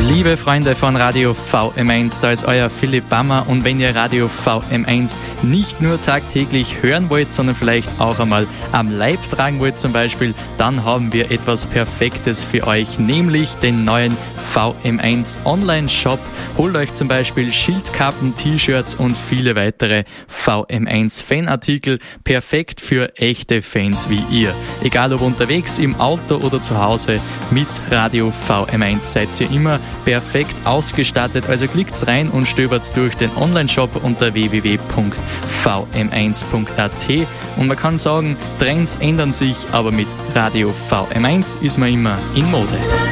Liebe Freunde von Radio VM1, da ist euer Philipp Bammer und wenn ihr Radio VM1 nicht nur tagtäglich hören wollt, sondern vielleicht auch einmal am Leib tragen wollt zum Beispiel, dann haben wir etwas Perfektes für euch, nämlich den neuen VM1 Online-Shop. Holt euch zum Beispiel Schildkappen, T-Shirts und viele weitere VM1 Fanartikel, perfekt für echte Fans wie ihr. Egal ob unterwegs, im Auto oder zu Hause, mit Radio VM1 seid ihr immer perfekt ausgestattet. Also klickt's rein und stöbert's durch den Online-Shop unter www.vm1.at und man kann sagen, Trends ändern sich, aber mit Radio VM1 ist man immer in Mode.